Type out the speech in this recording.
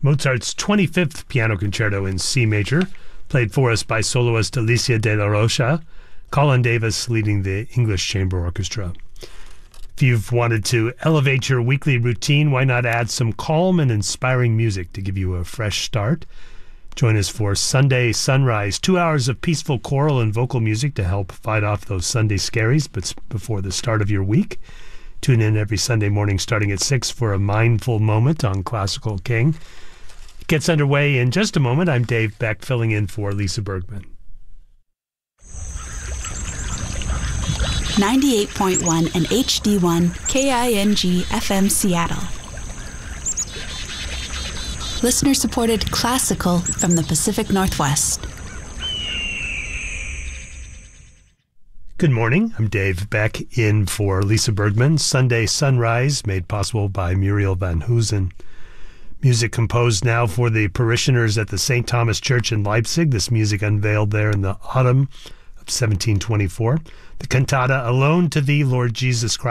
Mozart's 25th Piano Concerto in C major, played for us by soloist Alicia de la Rocha, Colin Davis leading the English Chamber Orchestra. If you've wanted to elevate your weekly routine, why not add some calm and inspiring music to give you a fresh start? Join us for Sunday Sunrise, 2 hours of peaceful choral and vocal music to help fight off those Sunday scaries before the start of your week. Tune in every Sunday morning starting at 6 for a mindful moment on Classical King. It gets underway in just a moment. I'm Dave Beck, filling in for Lisa Bergman. 98.1 and HD1 KING FM Seattle. Listener-supported classical from the Pacific Northwest. Good morning. I'm Dave Beck in for Lisa Bergman. Sunday Sunrise, made possible by Muriel Van Hoosen. Music composed now for the parishioners at the St. Thomas Church in Leipzig. This music unveiled there in the autumn of 1724. The cantata Alone to Thee, Lord Jesus Christ.